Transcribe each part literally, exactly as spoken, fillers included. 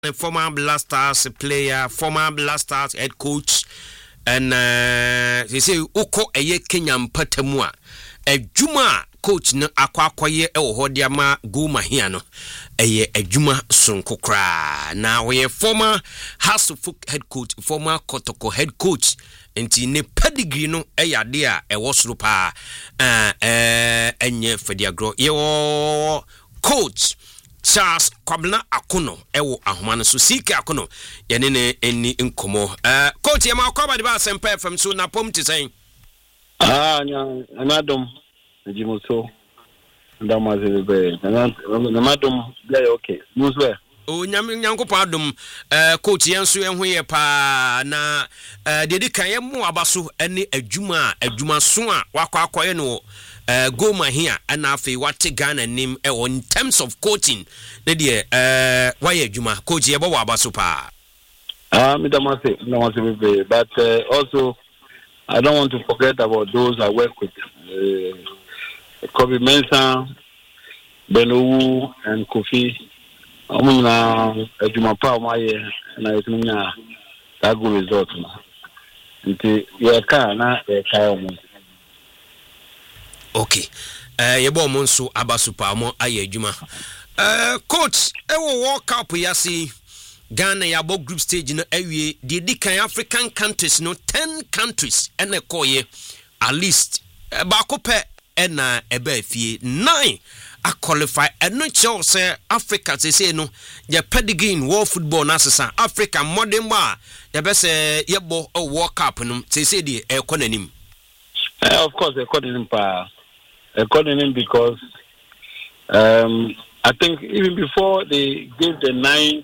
former Black Stars player, former Black Stars head coach, and uh, they say Uko eye Kenya mpatamua. A Juma coach no akwa kwaye e wo hode ama Go Mahia no. Eye Ejuma Sonkokra. Now we former Hasselhoff head coach, former Kotoko head coach. Enti ne pedigree no eyade a e wosoro pa eh eh enye fediagro ye coach Charles Kwabena Akono ewo ahoma no so sika Akono ye ne ne eni nkomo eh coach ye ma kwaba de ba sempa F M so na pom ti sen ah nya anadom jimuso ndamaze be na madom dey okay muswe o nyam nyankopon adom eh coach yenso yenho ye pa na eh de de kan ye mo abaso ene adwuma adwuma so a wakwa akoye no eh Go Mahia na afi wate Ghana nim e in terms of coaching na de eh why adwuma coach ye bo abaso pa ah me damase ndamase be but uh, also I don't want to forget about those I work with uh, Kobe Mensah, Benowu and Kofi. Omuna ejuma pa omaye na etunya that good result na nti ye ka na e ka omo okay eh ye bo mo nso abasupa mo aye ejuma eh coach e wo World Cup yasi Ghana ya bo group stage no awie de dikan African countries no ten countries ene koye at least e ba ko pe ena e ba fie nine a qualify and no show say Africa say say no ya pedigree in world football na sesa Africa modern ba ya be say ye bo a World Cup no say say the e ko nanim uh, of course e ko nanim pa e ko nanim because um I think even before they gave the nine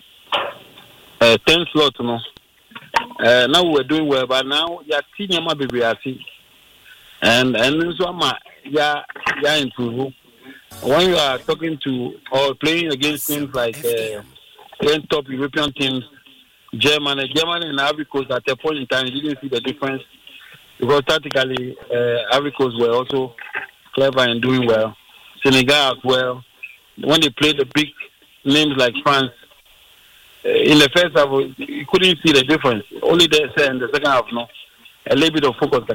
uh, ten slot no uh, now we're doing well but now ya tinyama baby asi and and so ma ya ya improve. When you are talking to or playing against teams like uh, top European teams, Germany, Germany and Ivory Coast at a point in time, you didn't see the difference because tactically, uh, Ivory Coast were also clever and doing well. Senegal as well. When they played the big names like France, uh, in the first half, you couldn't see the difference. Only the, in the second half, no, a little bit of focus.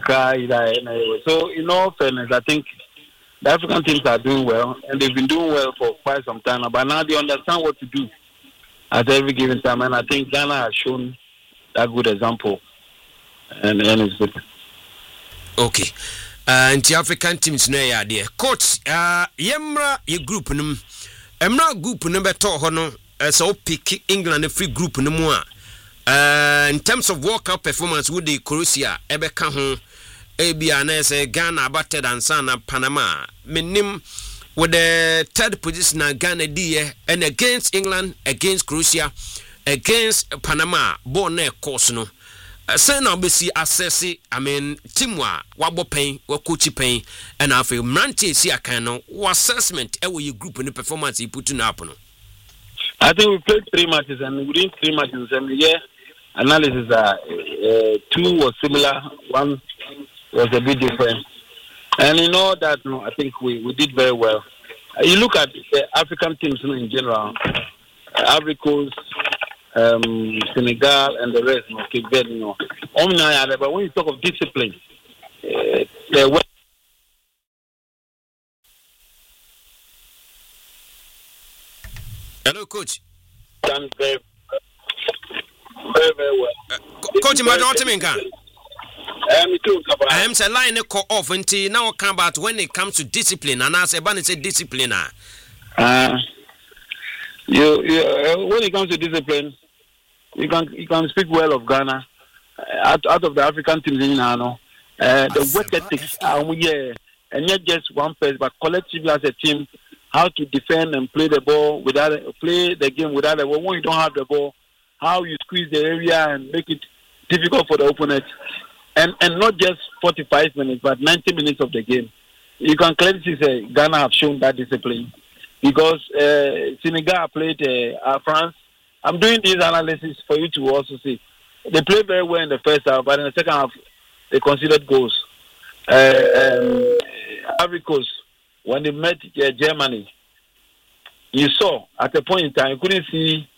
So, in all fairness, I think the African teams are doing well, and they've been doing well for quite some time now. But now they understand what to do at every given time, and I think Ghana has shown that good example, and, and it's good. Okay, uh, and the African teams now are there. Coach, uh, yemra ye group num, emra group number two hono, so pick England a free group no more. Uh, in terms of World Cup performance, with the Croatia, ebe kahon. A B N S Ghana batted and Sana Panama. Minim with the third position Ghana D and against England, against Croatia, against Panama, born course no. Say now be see assess I mean Timwa, Wabo Pain, Wakuchi Pain, and I feel Mranti see a kind of assessment every you group in the performance you put in happen. I think we played three matches and within three matches and yeah analysis are uh, two was similar, one was a bit different. And you know that no, I think we, we did very well. Uh, you look at the African teams you know, in general, uh, Ivory Coast, um, Senegal, and the rest, no, Cape Verde, you know. But when you talk of discipline, uh, the hello, coach. Done very, very, very well. Uh, co- coach, my daughter, Um, too, I am saying line call off until now come about when it comes to discipline and I say ban say discipline. Uh you, you uh, when it comes to discipline, you can you can speak well of Ghana. Uh, out, out of the African teams in Ghana, uh, the work ethics are um, yeah, and not just one person, but collectively as a team, how to defend and play the ball without play the game without the ball. When you don't have the ball, how you squeeze the area and make it difficult for the opponent. And and not just forty-five minutes, but ninety minutes of the game. You can clearly see say Ghana have shown that discipline because uh, Senegal played uh, uh, France. I'm doing this analysis for you to also see. They played very well in the first half, but in the second half, they conceded goals. Uh, um, Ivory Coast, when they met uh, Germany, you saw at a point in time, you couldn't see